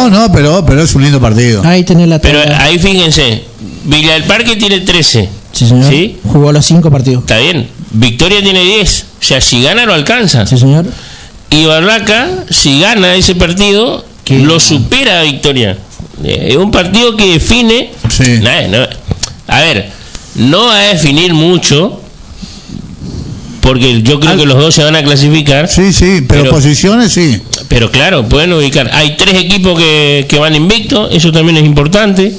No, pero es un lindo partido. Ahí tenés la tabla. Pero ahí fíjense, Villa del Parque tiene 13. Sí, señor. ¿Sí? Jugó los 5 partidos. Está bien. Victoria tiene 10. O sea, si gana lo alcanza. Sí, señor. Y Barraca, si gana ese partido, lo supera a Victoria. Es un partido que define. Sí. A ver, no va a definir mucho, porque yo creo que los dos se van a clasificar. Sí, pero posiciones sí. Pero claro, pueden ubicar. Hay 3 equipos que van invictos, eso también es importante.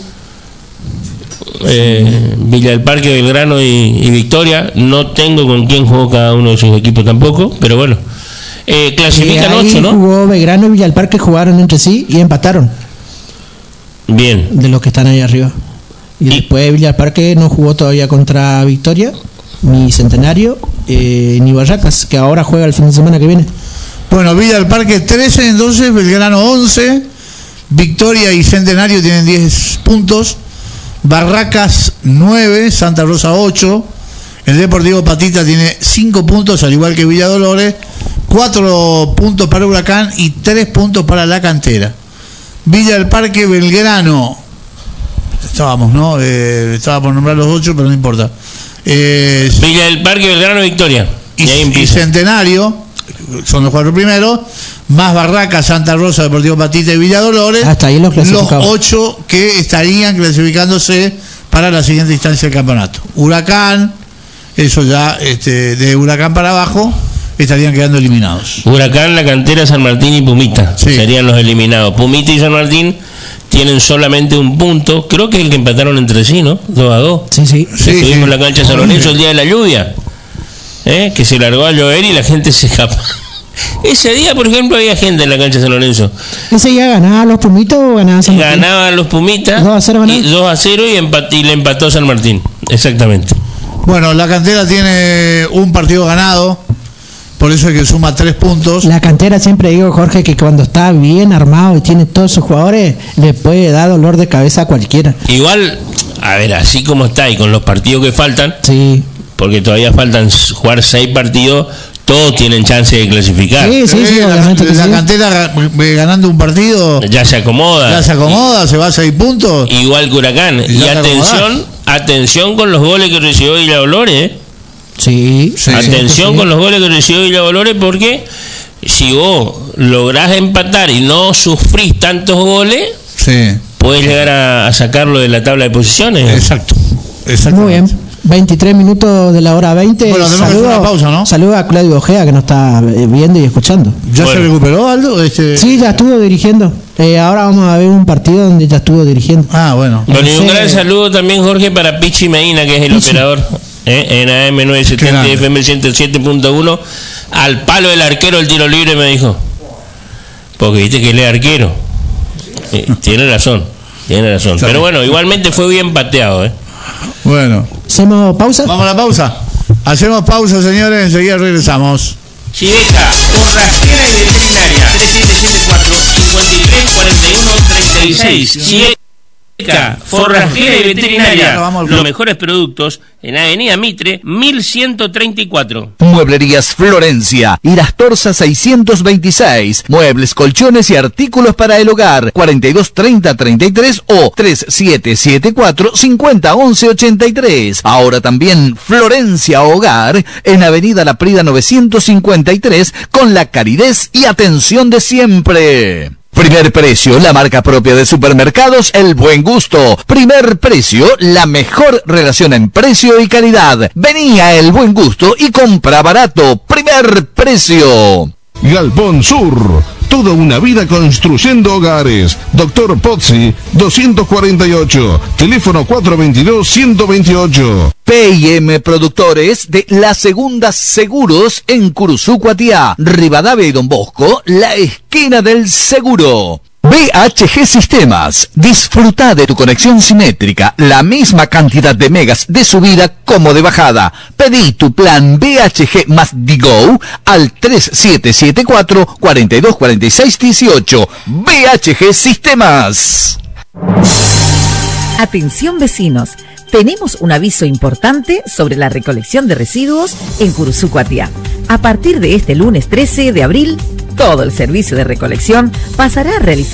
Villa del Parque, Belgrano y Victoria. No tengo con quién jugó cada uno de sus equipos tampoco, pero bueno. Clasifican 8, ¿no? Jugó Belgrano y Villa del Parque, jugaron entre sí y empataron. Bien. De los que están ahí arriba. Y después Villa del Parque no jugó todavía contra Victoria, ni Centenario, ni Barracas, que ahora juega el fin de semana que viene. Bueno, Villa del Parque 13, entonces Belgrano 11, Victoria y Centenario tienen 10 puntos, Barracas 9, Santa Rosa 8, el Deportivo Patita tiene 5 puntos, al igual que Villa Dolores, 4 puntos para Huracán y 3 puntos para La Cantera. Villa del Parque, Belgrano, estábamos, ¿no? Estaba por nombrar los 8, pero no importa. Villa del Parque, Belgrano, Victoria. Y Centenario, son los 4 primeros, más Barracas, Santa Rosa, Deportivo Patita y Villa Dolores. Hasta ahí los 8 que estarían clasificándose para la siguiente instancia del campeonato. Huracán, eso ya, de Huracán para abajo, estarían quedando eliminados. Huracán, La Cantera, San Martín y Pumita serían los eliminados. Pumita y San Martín tienen solamente un punto, creo que es el que empataron entre sí, ¿no? 2-2. Sí. Estuvimos en la cancha de San Lorenzo el día de la lluvia, que se largó a llover y la gente se escapa. Ese día, por ejemplo, había gente en la cancha de San Lorenzo. ¿Ese día ganaba los Pumitas o ganaba San Martín? Ganaban los Pumitas 2-0 y le empató San Martín, exactamente. Bueno, La Cantera tiene un partido ganado, por eso es que suma 3 puntos. La Cantera, siempre digo, Jorge, que cuando está bien armado y tiene todos sus jugadores, le puede dar dolor de cabeza a cualquiera. Igual, a ver, así como está y con los partidos que faltan, porque todavía faltan jugar 6 partidos, todos tienen chance de clasificar. Sí, obviamente la Cantera ganando un partido ya se acomoda, se va a 6 puntos. Igual que Huracán. Y atención con los goles que recibió Villa Dolores. Atención con los goles que recibió Villa Dolores, porque si vos lográs empatar y no sufrís tantos goles, puedes llegar a sacarlo de la tabla de posiciones. Exacto. Muy bien. 23 minutos de la hora 20. Bueno, tenemos que hacer una pausa, ¿no? Saludo a Claudio Ojea, que nos está viendo y escuchando. ¿Ya se recuperó, Aldo? Sí, ya estuvo dirigiendo. Ahora vamos a ver un partido donde ya estuvo dirigiendo. Bueno. Bueno, y un gran saludo también, Jorge, para Pichi Medina, que es el operador en AM 970 y FM 107.1. Al palo del arquero el tiro libre, me dijo. Porque viste que él es arquero. Tiene razón. Pero bueno, igualmente fue bien pateado, Bueno. ¿Hacemos pausa? Vamos a la pausa. Hacemos pausa, señores, enseguida regresamos. Chiveca, forrajera y veterinaria, 3774-5341-36. Chiveca, forrajera y veterinaria, los mejores productos en Avenida Mitre, 1134. Mueblerías Florencia, Irastorza 626. Muebles, colchones y artículos para el hogar. 423033 o 3774-501183. Ahora también Florencia Hogar en Avenida La Prida 953, con la calidez y atención de siempre. Primer Precio, la marca propia de supermercados El Buen Gusto. Primer Precio, la mejor relación en precio y calidad. Vení a El Buen Gusto y compra barato. Primer Precio. Galpón Sur, toda una vida construyendo hogares. Doctor Pozzi, 248, teléfono 422-128. P&M Productores de La Segunda Seguros en Curuzú, Cuatiá, Rivadavia y Don Bosco, la esquina del seguro. BHG Sistemas, disfruta de tu conexión simétrica, la misma cantidad de megas de subida como de bajada. Pedí tu plan BHG más Digo al 3774-424618. BHG Sistemas. Atención vecinos, tenemos un aviso importante sobre la recolección de residuos en Curuzú, Cuatiá. A partir de este lunes 13 de abril, todo el servicio de recolección pasará a realizar